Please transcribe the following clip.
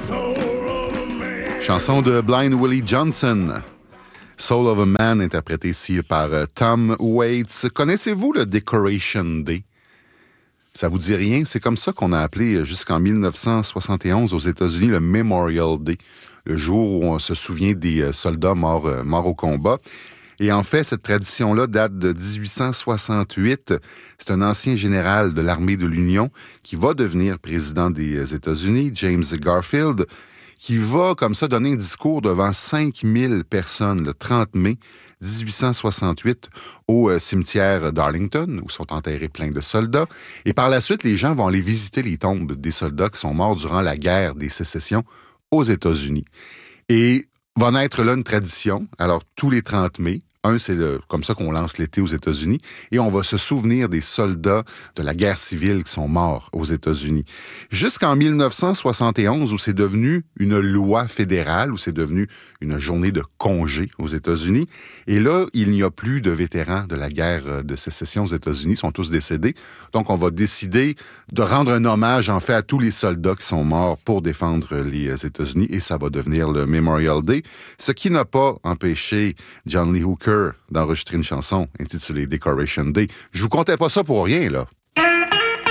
Chanson de Blind Willie Johnson. Soul of a Man, interprété ici par Tom Waits. Connaissez-vous le Decoration Day? Ça vous dit rien? C'est comme ça qu'on a appelé jusqu'en 1971 aux États-Unis le Memorial Day, le jour où on se souvient des soldats morts au combat. Et en fait, cette tradition-là date de 1868. C'est un ancien général de l'armée de l'Union qui va devenir président des États-Unis, James Garfield, qui va comme ça donner un discours devant 5000 personnes le 30 mai 1868 au cimetière d'Arlington, où sont enterrés plein de soldats. Et par la suite, les gens vont aller visiter les tombes des soldats qui sont morts durant la guerre des sécessions aux États-Unis. Et va naître là une tradition. Alors, tous les 30 mai, c'est comme ça qu'on lance l'été aux États-Unis, et on va se souvenir des soldats de la guerre civile qui sont morts aux États-Unis. Jusqu'en 1971, où c'est devenu une loi fédérale, où c'est devenu une journée de congé aux États-Unis. Et là, il n'y a plus de vétérans de la guerre de sécession aux États-Unis, ils sont tous décédés. Donc, on va décider de rendre un hommage, en fait, à tous les soldats qui sont morts pour défendre les États-Unis, et ça va devenir le Memorial Day, ce qui n'a pas empêché John Lee Hooker d'enregistrer une chanson intitulée Decoration Day. Je vous contais pas ça pour rien, là.